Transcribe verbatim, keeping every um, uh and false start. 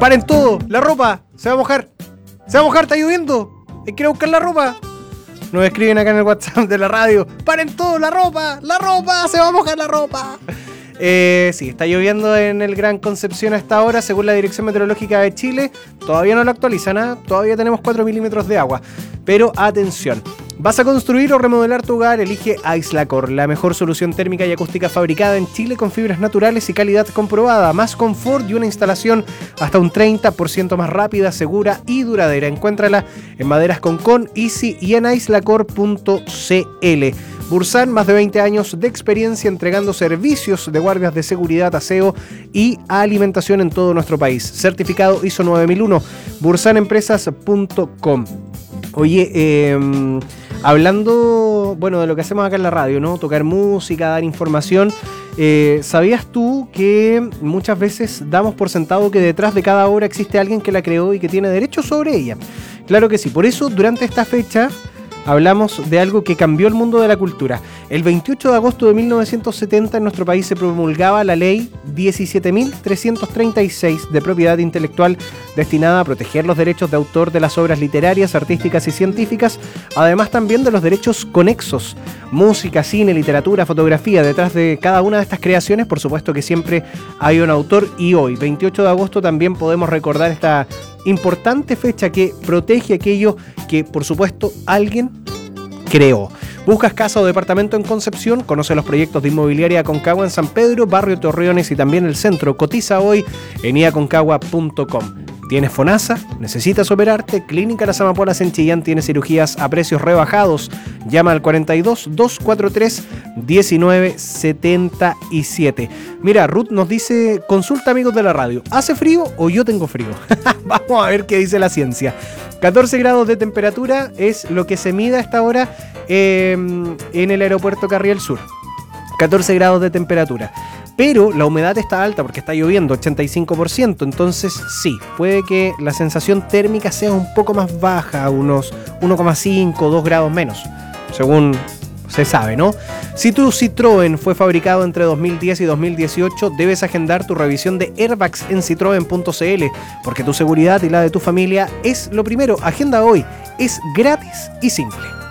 Paren todo, la ropa se va a mojar. Se va a mojar, está lloviendo. Hay que ir a buscar la ropa. Nos escriben acá en el WhatsApp de la radio. Paren todo, la ropa, la ropa, se va a mojar la ropa. Eh, sí, está lloviendo en el Gran Concepción a esta hora, según la Dirección Meteorológica de Chile. Todavía no lo actualizan, ¿eh? Todavía tenemos cuatro milímetros de agua. Pero atención, ¿vas a construir o remodelar tu hogar? Elige Aislacor, la mejor solución térmica y acústica fabricada en Chile con fibras naturales y calidad comprobada. Más confort y una instalación hasta un treinta por ciento más rápida, segura y duradera. Encuéntrala en Maderas Concón, Easy y en aislacor punto c l. Bursan, más de veinte años de experiencia entregando servicios de guardias de seguridad, aseo y alimentación en todo nuestro país. Certificado I S O nueve mil uno, bursan empresas punto com. Oye, eh, hablando, bueno, de lo que hacemos acá en la radio, ¿no? Tocar música, dar información. Eh, ¿Sabías tú que muchas veces damos por sentado que detrás de cada obra existe alguien que la creó y que tiene derechos sobre ella? Claro que sí. Por eso, durante esta fecha, hablamos de algo que cambió el mundo de la cultura. El veintiocho de agosto de mil novecientos setenta en nuestro país se promulgaba la ley diecisiete mil trescientos treinta y seis de propiedad intelectual, destinada a proteger los derechos de autor de las obras literarias, artísticas y científicas, además también de los derechos conexos, música, cine, literatura, fotografía. Detrás de cada una de estas creaciones, por supuesto que siempre hay un autor, y hoy, veintiocho de agosto, también podemos recordar esta importante fecha que protege aquello que, por supuesto, alguien creó. ¿Buscas casa o departamento en Concepción? Conoce los proyectos de Inmobiliaria Aconcagua en San Pedro, Barrio Torreones y también el centro. Cotiza hoy en i aconcagua punto com. ¿Tienes FONASA? ¿Necesitas operarte? Clínica Las Amapolas en Chillán tiene cirugías a precios rebajados. Llama al cuarenta y dos, doscientos cuarenta y tres, diecinueve setenta y siete. Mira, Ruth nos dice, consulta amigos de la radio, ¿hace frío o yo tengo frío? Vamos a ver qué dice la ciencia. catorce grados de temperatura es lo que se mide a esta hora eh, en el aeropuerto Carriel Sur. catorce grados de temperatura. Pero la humedad está alta porque está lloviendo, ochenta y cinco por ciento. Entonces sí, puede que la sensación térmica sea un poco más baja, unos uno coma cinco, dos grados menos, según se sabe, ¿no? Si tu Citroën fue fabricado entre dos mil diez y dos mil dieciocho, debes agendar tu revisión de airbags en citroen punto c l, porque tu seguridad y la de tu familia es lo primero. Agenda hoy, es gratis y simple.